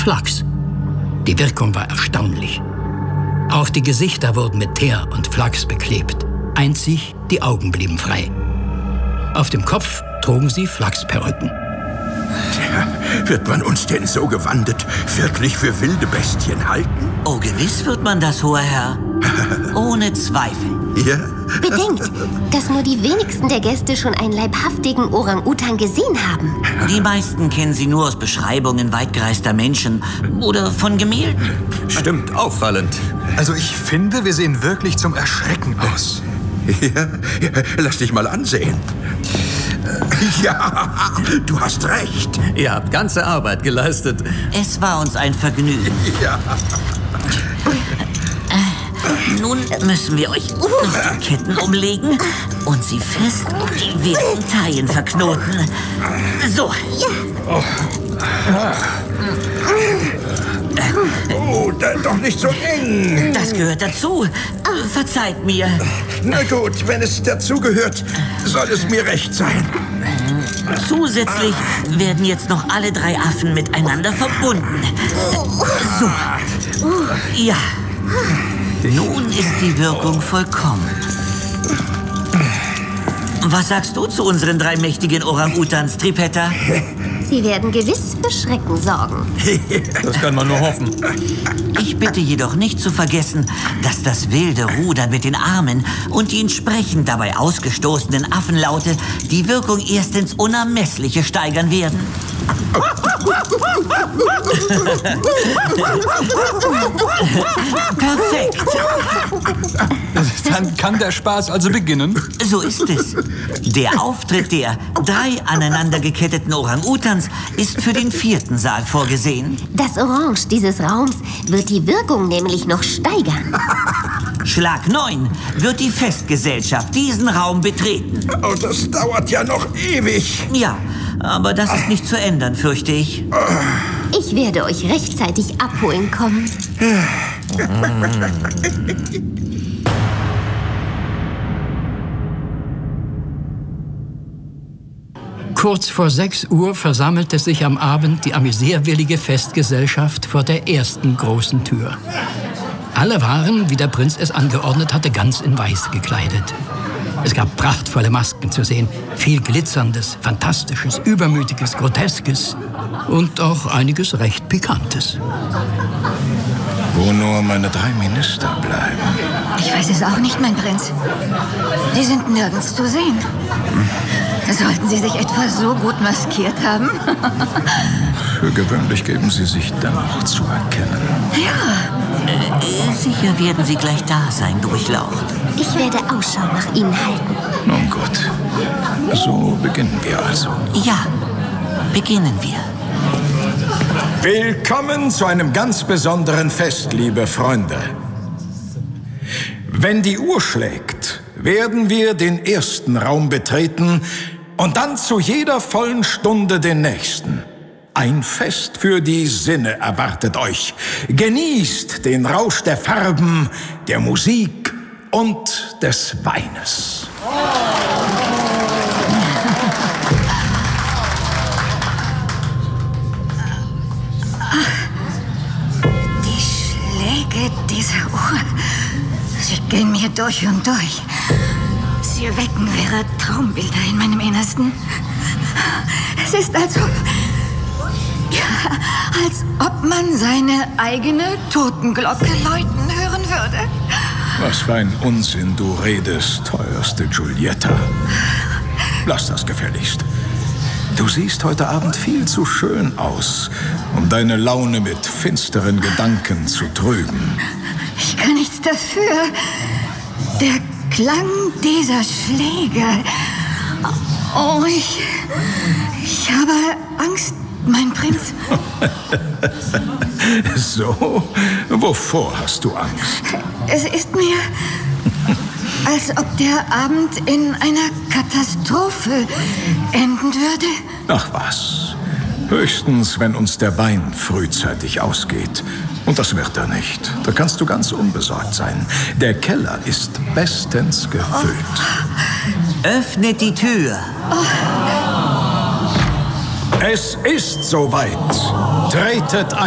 Flachs. Die Wirkung war erstaunlich. Auch die Gesichter wurden mit Teer und Flachs beklebt. Einzig die Augen blieben frei. Auf dem Kopf trugen sie Flachsperücken. Ja, wird man uns denn so gewandet wirklich für wilde Bestien halten? Oh, gewiss wird man das, hoher Herr. Ohne Zweifel. Ja? Bedenkt, dass nur die wenigsten der Gäste schon einen leibhaftigen Orang-Utan gesehen haben. Die meisten kennen sie nur aus Beschreibungen weitgereister Menschen oder von Gemälden. Stimmt, auffallend. Also ich finde, wir sehen wirklich zum Erschrecken aus. Ja, lass dich mal ansehen. Ja, du hast recht. Ihr habt ganze Arbeit geleistet. Es war uns ein Vergnügen. Ja. Nun müssen wir euch noch die Ketten umlegen und sie fest um die wilden Taillen verknoten. So. Oh, doch nicht so eng. Das gehört dazu. Verzeiht mir. Na gut, wenn es dazugehört, soll es mir recht sein. Zusätzlich werden jetzt noch alle 3 Affen miteinander verbunden. So. Ja. Nun ist die Wirkung vollkommen. Was sagst du zu unseren 3 mächtigen Orang-Utans, Trippetta? Sie werden gewiss für Schrecken sorgen. Das kann man nur hoffen. Ich bitte jedoch nicht zu vergessen, dass das wilde Rudern mit den Armen und die entsprechend dabei ausgestoßenen Affenlaute die Wirkung erst ins Unermessliche steigern werden. Perfekt. Dann kann der Spaß also beginnen. So ist es. Der Auftritt der 3 aneinander geketteten Orang-Utans ist für den 4. Saal vorgesehen. Das Orange dieses Raums wird die Wirkung nämlich noch steigern. Schlag 9 wird die Festgesellschaft diesen Raum betreten. Oh, das dauert ja noch ewig. Ja, aber das ist nicht zu ändern, fürchte ich. Ich werde euch rechtzeitig abholen kommen. Kurz vor 6 Uhr versammelte sich am Abend die amüsierwillige Festgesellschaft vor der ersten großen Tür. Alle waren, wie der Prinz es angeordnet hatte, ganz in Weiß gekleidet. Es gab prachtvolle Masken zu sehen, viel Glitzerndes, Fantastisches, Übermütiges, Groteskes und auch einiges recht Pikantes. Wo nur meine 3 Minister bleiben. Ich weiß es auch nicht, mein Prinz. Die sind nirgends zu sehen. Sollten sie sich etwa so gut maskiert haben? Für gewöhnlich geben sie sich dennoch zu erkennen. Ja. Sicher werden sie gleich da sein, Durchlaucht. Ich werde Ausschau nach ihnen halten. Nun gut, so beginnen wir also. Ja, beginnen wir. Willkommen zu einem ganz besonderen Fest, liebe Freunde. Wenn die Uhr schlägt, werden wir den ersten Raum betreten und dann zu jeder vollen Stunde den nächsten. Ein Fest für die Sinne erwartet euch. Genießt den Rausch der Farben, der Musik und des Weines. Die Schläge dieser Uhr, sie gehen mir durch und durch. Sie wecken wirre Traumbilder in meinem Innersten. Es ist als ob man seine eigene Totenglocke läuten hören würde. Was für ein Unsinn du redest, teuerste Giulietta. Lass das gefälligst. Du siehst heute Abend viel zu schön aus, um deine Laune mit finsteren Gedanken zu trüben. Ich kann nichts dafür. Der Klang dieser Schläge. Oh, ich habe Angst, mein Prinz. So? Wovor hast du Angst? Es ist mir, als ob der Abend in einer Katastrophe enden würde. Ach was. Höchstens, wenn uns der Wein frühzeitig ausgeht. Und das wird er nicht. Da kannst du ganz unbesorgt sein. Der Keller ist bestens gefüllt. Öffnet die Tür. Es ist soweit. Tretet ein.